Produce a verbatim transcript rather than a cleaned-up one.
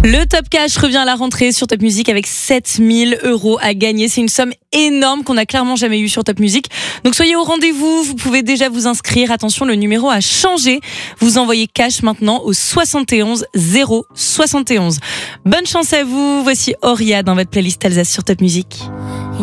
Le Top Cash revient à la rentrée sur Top Music avec sept mille euros à gagner. C'est une somme énorme qu'on n'a clairement jamais eue sur Top Music. Donc soyez au rendez-vous, vous pouvez déjà vous inscrire. Attention, le numéro a changé. Vous envoyez cash maintenant au soixante et onze zéro soixante et onze. Bonne chance à vous. Voici Auria dans votre playlist Alsace sur Top Music.